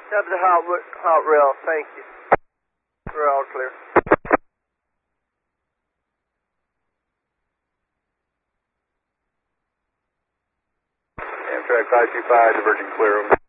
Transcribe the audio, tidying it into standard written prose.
Up to hot rail, thank you. We're all clear. Amtrak 525, diverging clear.